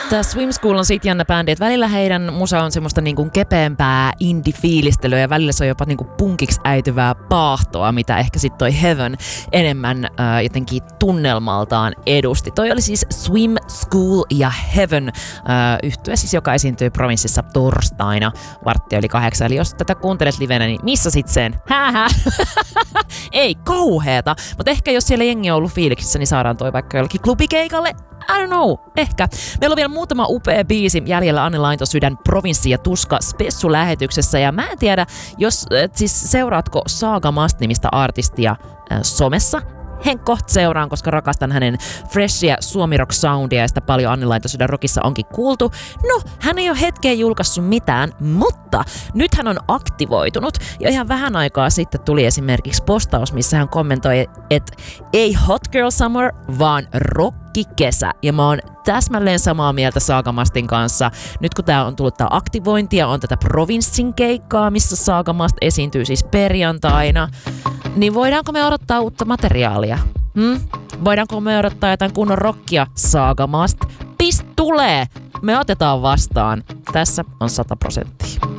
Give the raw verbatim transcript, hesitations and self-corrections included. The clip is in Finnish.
Tää Swim School on siitä jännä bändi, että välillä heidän musa on semmoista niinku kepeämpää indie-fiilistelyä ja välillä se on jopa niinku punkiksi äityvää paahtoa, mitä ehkä sit toi Heaven enemmän äh, jotenkin tunnelmaltaan edusti. Toi oli siis Swim School ja Heaven äh, yhtye, siis joka esiintyy Provinssissa torstaina vartti oli kahdeksan. Eli jos tätä kuuntelet livenä, niin missä sit sen? Hähä! Ei kauheeta, mutta ehkä jos siellä jengi on ollut fiiliksissä, niin saadaan toi vaikka jollekin klubikeikalle. I don't know, ehkä. Meillä on vielä muutama upea biisi jäljellä Anne Laintosydän Provinssi ja Tuska spessu-lähetyksessä. Ja mä en tiedä, jos et siis seuraatko Saga Mast-nimistä artistia äh, somessa. Henkko seuraan, koska rakastan hänen freshia suomirock-soundia ja sitä paljon Anne Laintosydän rockissa onkin kuultu. No, hän ei ole hetkeen julkaissut mitään, mutta nyt hän on aktivoitunut. Ja ihan vähän aikaa sitten tuli esimerkiksi postaus, missä hän kommentoi, että ei Hot Girl Summer, vaan rockikesä. Ja mä oon täsmälleen samaa mieltä Saga Mastin kanssa. Nyt kun tää on tullut tää aktivointi ja on tätä Provinssin keikkaa, missä Saga Mast esiintyy siis perjantaina, niin voidaanko me odottaa uutta materiaalia? Hmm? Voidaanko me odottaa jotain kunnon rockia, Saga Mast? Pist tulee! Me otetaan vastaan. Tässä on sata prosenttia.